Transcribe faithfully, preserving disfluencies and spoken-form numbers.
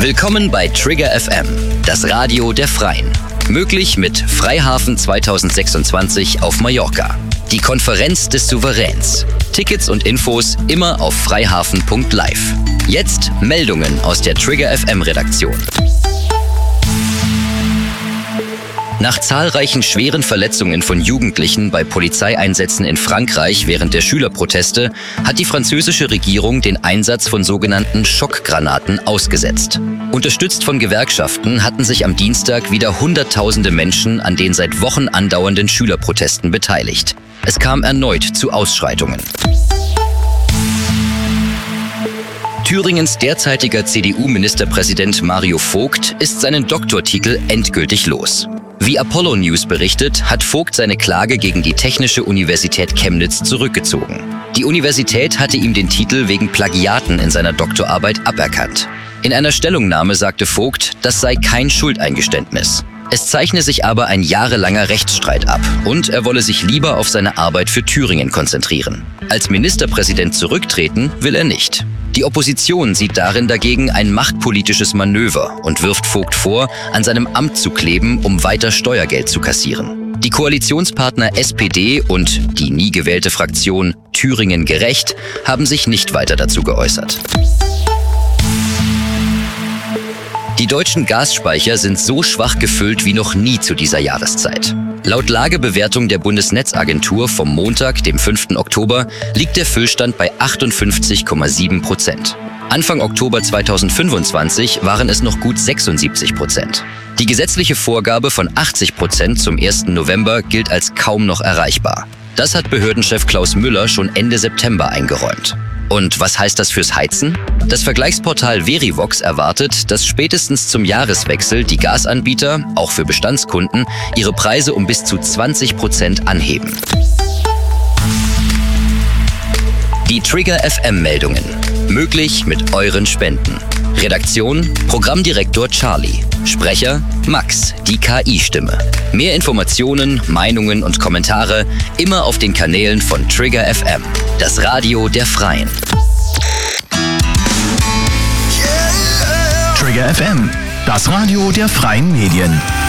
Willkommen bei Trigger F M, das Radio der Freien. Möglich mit Freihafen zweitausendsechsundzwanzig auf Mallorca. Die Konferenz des Souveräns. Tickets und Infos immer auf freihafen punkt live. Jetzt Meldungen aus der Trigger F M Redaktion. Nach zahlreichen schweren Verletzungen von Jugendlichen bei Polizeieinsätzen in Frankreich während der Schülerproteste hat die französische Regierung den Einsatz von sogenannten Schockgranaten ausgesetzt. Unterstützt von Gewerkschaften hatten sich am Dienstag wieder Hunderttausende Menschen an den seit Wochen andauernden Schülerprotesten beteiligt. Es kam erneut zu Ausschreitungen. Thüringens derzeitiger C D U-Ministerpräsident Mario Vogt ist seinen Doktortitel endgültig los. Wie Apollo News berichtet, hat Vogt seine Klage gegen die Technische Universität Chemnitz zurückgezogen. Die Universität hatte ihm den Titel wegen Plagiaten in seiner Doktorarbeit aberkannt. In einer Stellungnahme sagte Vogt, das sei kein Schuldeingeständnis. Es zeichne sich aber ein jahrelanger Rechtsstreit ab und er wolle sich lieber auf seine Arbeit für Thüringen konzentrieren. Als Ministerpräsident zurücktreten will er nicht. Die Opposition sieht darin dagegen ein machtpolitisches Manöver und wirft Vogt vor, an seinem Amt zu kleben, um weiter Steuergeld zu kassieren. Die Koalitionspartner S P D und die nie gewählte Fraktion Thüringen gerecht haben sich nicht weiter dazu geäußert. Die deutschen Gasspeicher sind so schwach gefüllt wie noch nie zu dieser Jahreszeit. Laut Lagebewertung der Bundesnetzagentur vom Montag, dem fünften Oktober, liegt der Füllstand bei achtundfünfzig Komma sieben Prozent. Anfang Oktober zweitausendfünfundzwanzig waren es noch gut sechsundsiebzig Prozent. Die gesetzliche Vorgabe von achtzig Prozent zum ersten November gilt als kaum noch erreichbar. Das hat Behördenchef Klaus Müller schon Ende September eingeräumt. Und was heißt das fürs Heizen? Das Vergleichsportal Verivox erwartet, dass spätestens zum Jahreswechsel die Gasanbieter, auch für Bestandskunden, ihre Preise um bis zu zwanzig Prozent anheben. Die Trigger F M-Meldungen. Möglich mit euren Spenden. Redaktion: Programmdirektor Charlie. Sprecher: Max, die K I-Stimme. Mehr Informationen, Meinungen und Kommentare immer auf den Kanälen von Trigger F M, das Radio der Freien. Trigger F M, das Radio der Freien Medien.